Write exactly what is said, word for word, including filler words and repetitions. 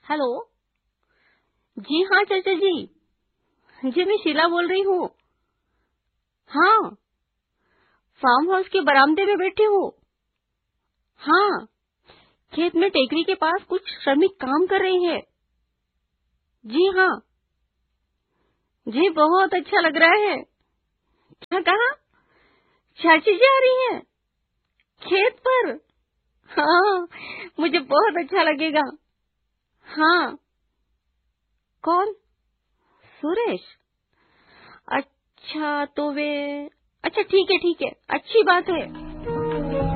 Hello. जी हाँ चाचा जी। जी मैं शीला बोल रही हूँ। हाँ, फार्म हाउस के बरामदे में बैठी हूँ। हाँ, खेत में टेकरी के पास कुछ श्रमिक काम कर रहे हैं। जी हाँ। जी बहुत अच्छा लग रहा है। क्या कहा? चाची जी आ रही हैं खेत पर। हाँ, मुझे बहुत अच्छा लगेगा। हाँ। कौन? सुरेश? अच्छा तो वे अच्छा ठीक है ठीक है, अच्छी बात है।